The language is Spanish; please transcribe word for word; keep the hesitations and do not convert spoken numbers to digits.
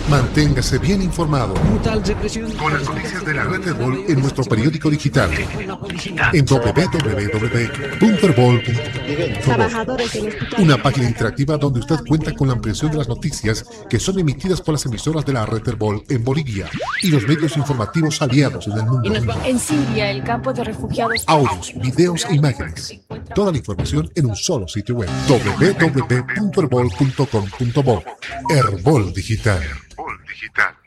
Manténgase bien informado Brutal represión. con las noticias de la red Herbol en nuestro periódico digital en doble u doble u doble u punto herbol punto com. Trabajadores del hospital. Una página interactiva donde usted cuenta con la ampliación de las noticias que son emitidas por las emisoras de la red Herbol en Bolivia y los medios informativos aliados en el mundo. En Siria, el campo de refugiados. Audios, videos e imágenes. Toda la información en un solo sitio web. doble u doble u doble u punto herbol punto com punto bo. Herbol Digital. Herbol Digital.